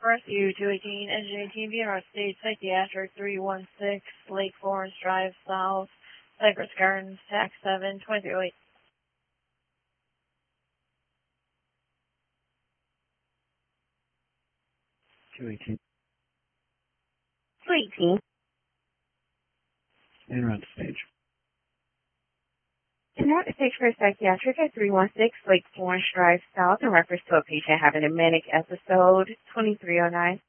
Rescue 218, Engine 18, VNR State Psychiatric 316, Lake Florence Drive South, Cypress Gardens, TAC 7, 2308. 218. 218. En route to stage. En route to stage for psychiatric at 316 Lake Florence Drive South in reference to a patient having a manic episode, 2309.